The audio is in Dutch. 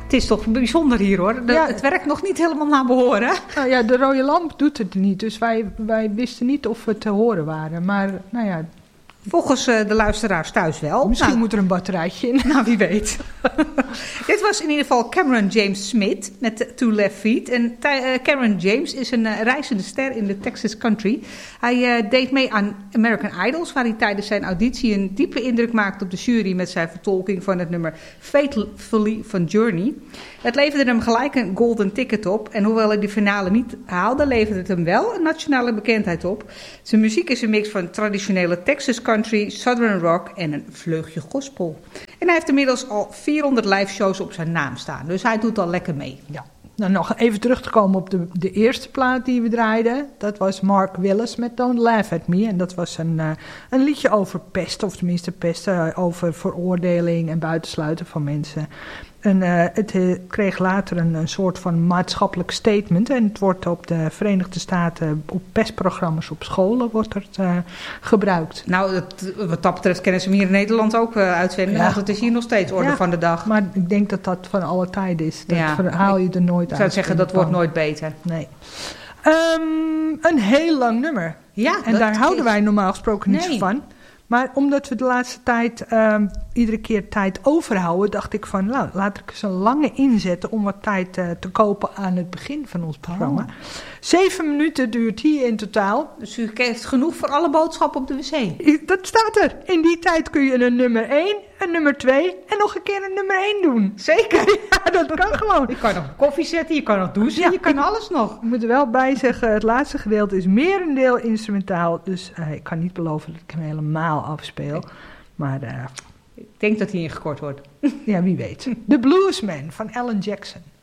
het is toch bijzonder hier hoor. Het werkt nog niet helemaal naar behoren. Nou ja, de rode lamp doet het niet. Dus wij wisten niet of we te horen waren. Maar nou ja... Volgens de luisteraars thuis wel. Misschien moet er een batterijtje in. Nou, wie weet. Dit was in ieder geval Cameron James Smith met Two Left Feet. En Cameron James is een reizende ster in de Texas country. Hij deed mee aan American Idols, waar hij tijdens zijn auditie een diepe indruk maakte op de jury met zijn vertolking van het nummer Faithfully van Journey. Het leverde hem gelijk een golden ticket op. En hoewel hij de finale niet haalde, leverde het hem wel een nationale bekendheid op. Zijn muziek is een mix van traditionele Texas country, southern rock en een vleugje gospel. En hij heeft inmiddels al 400 live shows op zijn naam staan. Dus hij doet al lekker mee. Ja. Nou, nog even terug te komen op de eerste plaat die we draaiden. Dat was Mark Willis met Don't Laugh at Me. En dat was een liedje over pest, of tenminste pest, over veroordeling en buitensluiten van mensen. En het kreeg later een soort van maatschappelijk statement. En het wordt op de Verenigde Staten op pestprogramma's op scholen wordt het gebruikt. Nou, wat dat betreft kennen ze hem hier in Nederland ook uitzenden. Ja. Want het is hier nog steeds orde van de dag. Maar ik denk dat dat van alle tijden is. Dat haal je er nooit uit. Ik zou zeggen, dat wordt nooit beter. Nee. Een heel lang nummer. Ja, en daar houden wij normaal gesproken niet zo van. Maar omdat we de laatste tijd iedere keer tijd overhouden, dacht ik van, nou, laat ik eens een lange inzetten om wat tijd te kopen aan het begin van ons programma. 7 minuten duurt die in totaal. Dus u heeft genoeg voor alle boodschappen op de wc? Dat staat er. In die tijd kun je een nummer 1, een nummer 2 en nog een keer een nummer 1 doen. Zeker. Ja, dat kan gewoon. Je kan nog koffie zetten, je kan nog douchen, je kan alles nog. Ik moet er wel bij zeggen, het laatste gedeelte is merendeel instrumentaal. Dus ik kan niet beloven dat ik hem helemaal afspeel. Maar ik denk dat hij ingekort wordt. Ja, wie weet. The Bluesman van Alan Jackson.